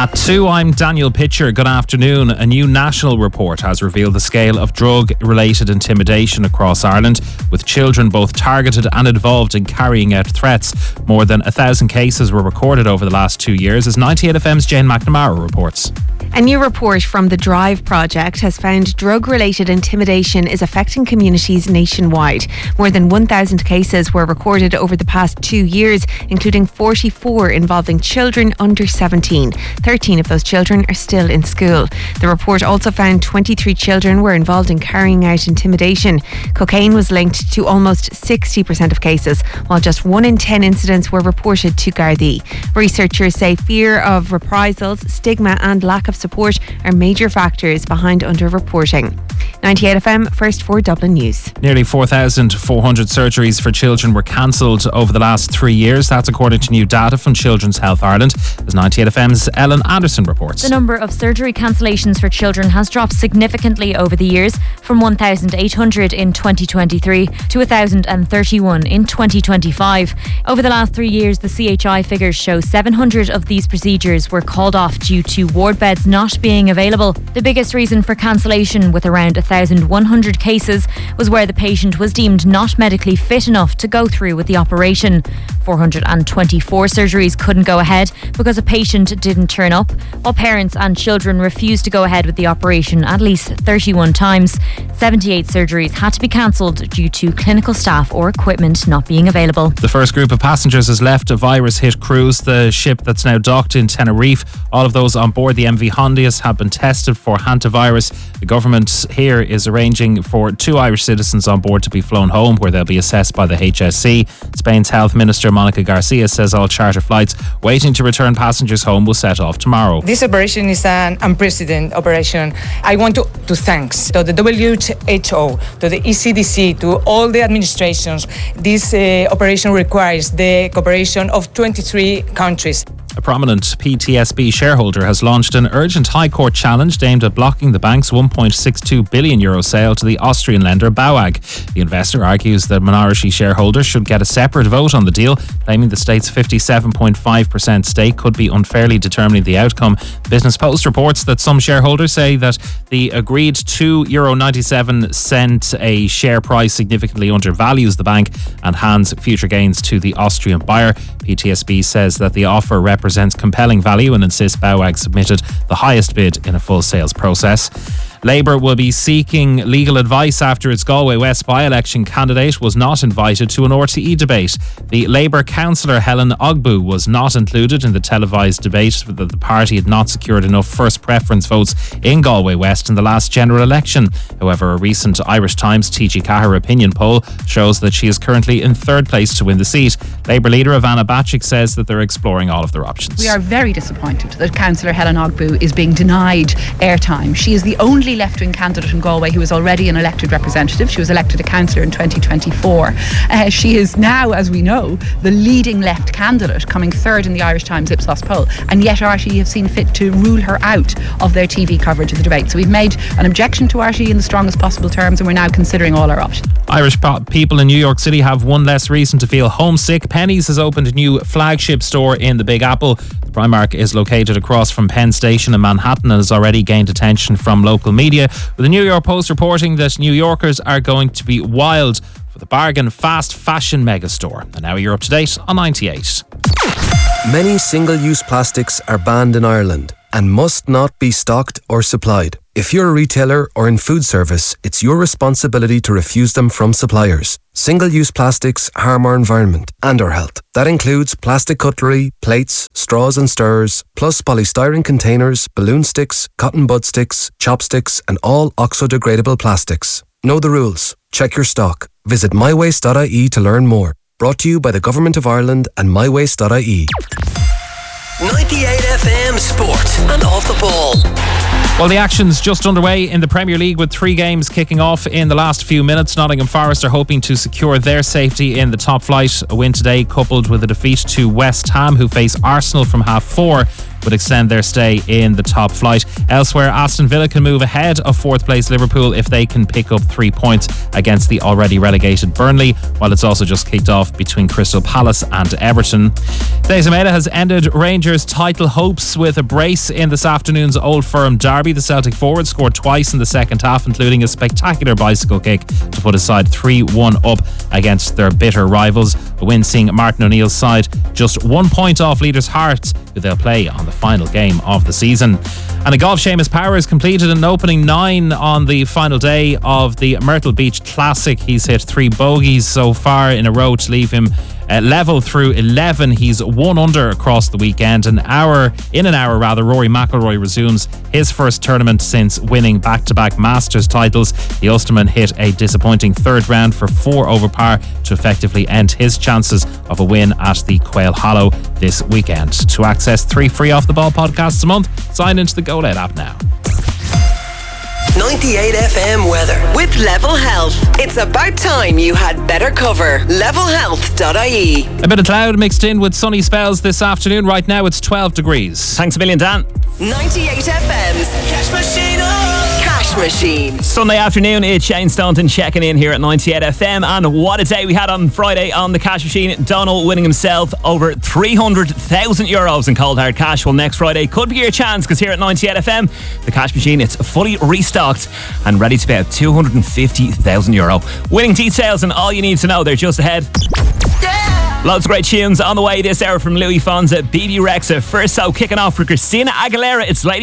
At 2, I'm Daniel Pitcher. Good afternoon. A new national report has revealed the scale of drug-related intimidation across Ireland, with children both targeted and involved in carrying out threats. More than 1,000 cases were recorded over the last 2 years, as 98FM's Jane McNamara reports. A new report from the Drive project has found drug-related intimidation is affecting communities nationwide. More than 1,000 cases were recorded over the past 2 years, including 44 involving children under 17. 13 of those children are still in school. The report also found 23 children were involved in carrying out intimidation. Cocaine was linked to almost 60% of cases, while just 1 in 10 incidents were reported to Gardaí. Researchers say fear of reprisals, stigma and lack of support are major factors behind underreporting. 98FM, first for Dublin News. Nearly 4,400 surgeries for children were cancelled over the last 3 years. That's according to new data from Children's Health Ireland, as 98FM's Ellen Anderson reports. The number of surgery cancellations for children has dropped significantly over the years, from 1,800 in 2023 to 1,031 in 2025. Over the last 3 years, the CHI figures show 700 of these procedures were called off due to ward beds not being available. The biggest reason for cancellation, with around 1,100 cases, was where the patient was deemed not medically fit enough to go through with the operation. 424 surgeries couldn't go ahead because a patient didn't turn up, while parents and children refused to go ahead with the operation at least 31 times. 78 surgeries had to be cancelled due to clinical staff or equipment not being available. The first group of passengers has left a virus-hit cruise, the ship that's now docked in Tenerife. All of those on board the MV Hondius have been tested for hantavirus. The government here is arranging for 2 Irish citizens on board to be flown home, where they'll be assessed by the HSC. Spain's Health Minister Monica Garcia says all charter flights waiting to return passengers home will set off tomorrow. This operation is an unprecedented operation. I want to thank to the WHO, to the ECDC, to all the administrations. This operation requires the cooperation of 23 countries. A prominent PTSB shareholder has launched an urgent High Court challenge aimed at blocking the bank's €1.62 billion sale to the Austrian lender BAWAG. The investor argues that minority shareholders should get a separate vote on the deal, claiming the state's 57.5% stake could be unfairly determining the outcome. The Business Post reports that some shareholders say that the agreed €2.97 a share price significantly undervalues the bank and hands future gains to the Austrian buyer. PTSB says that the offer represents compelling value and insists BAWAG submitted the highest bid in a full sales process. Labour will be seeking legal advice after its Galway West by-election candidate was not invited to an RTE debate. The Labour councillor Helen Ogbu was not included in the televised debate that the party had not secured enough first preference votes in Galway West in the last general election. However, a recent Irish Times TG Cahir opinion poll shows that she is currently in third place to win the seat. Labour leader Ivana Bacik says that they're exploring all of their options. We are very disappointed that councillor Helen Ogbu is being denied airtime. She is the only left-wing candidate in Galway who is already an elected representative. She was elected a councillor in 2024. She is now, as we know, the leading left candidate, coming third in the Irish Times Ipsos poll, and yet RTE have seen fit to rule her out of their TV coverage of the debate. So we've made an objection to RTE in the strongest possible terms, and we're now considering all our options. Irish people in New York City have one less reason to feel homesick. Penny's has opened a new flagship store in the Big Apple. The Primark is located across from Penn Station in Manhattan and has already gained attention from local media, with the New York Post reporting that New Yorkers are going to be wild for the bargain fast fashion megastore. And now you're up to date on 98. Many single-use plastics are banned in Ireland and must not be stocked or supplied. If you're a retailer or in food service, it's your responsibility to refuse them from suppliers. Single-use plastics harm our environment and our health. That includes plastic cutlery, plates, straws and stirrers, plus polystyrene containers, balloon sticks, cotton bud sticks, chopsticks and all oxo-degradable plastics. Know the rules. Check your stock. Visit mywaste.ie to learn more. Brought to you by the Government of Ireland and mywaste.ie. 98FM Sport and Off the Ball. Well, the action's just underway in the Premier League with 3 games kicking off in the last few minutes. Nottingham Forest are hoping to secure their safety in the top flight. A win today coupled with a defeat to West Ham, who face Arsenal from half 4. would extend their stay in the top flight. Elsewhere, Aston Villa can move ahead of 4th place Liverpool if they can pick up 3 points against the already relegated Burnley, while it's also just kicked off between Crystal Palace and Everton. Days Maeda has ended Rangers' title hopes with a brace in this afternoon's Old Firm derby. The Celtic forward scored twice in the second half, including a spectacular bicycle kick to put his side 3-1 up against their bitter rivals. A win seeing Martin O'Neill's side just 1 point off leaders Hearts, who they'll play on the final game of the season. And in golf, Seamus Power has completed an opening 9 on the final day of the Myrtle Beach Classic. He's hit 3 bogeys so far in a row to leave him level through 11. He's 1 under across the weekend. In an hour, Rory McIlroy resumes his first tournament since winning back-to-back Masters titles. The Ulsterman hit a disappointing third round for 4 over par to effectively end his chances of a win at the Quail Hollow this weekend. To access 3 free Off the Ball podcasts a month, sign into the GoLed app now. 98 FM weather with Level Health. It's about time you had better cover. Levelhealth.ie. A bit of cloud mixed in with sunny spells this afternoon. Right now it's 12 degrees. Thanks a million, Dan. 98 FM's Cash Machine. Cash Machine. Sunday afternoon, it's Shane Staunton checking in here at 98 FM. And what a day we had on Friday on the Cash Machine. Donald winning himself over €300,000 in cold hard cash. Well, next Friday could be your chance, because here at 98 FM, the Cash Machine, it's fully restocked and ready to pay out €250,000. Winning details and all you need to know, they're just ahead. Loads of great tunes on the way this hour from Louis Fonza, BB Rexa. First, so kicking off for Christina Aguilera, it's Lady